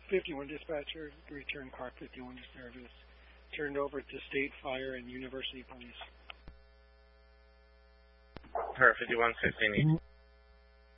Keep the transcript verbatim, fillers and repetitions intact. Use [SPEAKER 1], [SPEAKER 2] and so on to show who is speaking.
[SPEAKER 1] fifty-one dispatcher, return car fifty-one to service. Turned over to State Fire and University Police.
[SPEAKER 2] Per fifty-one fifteen.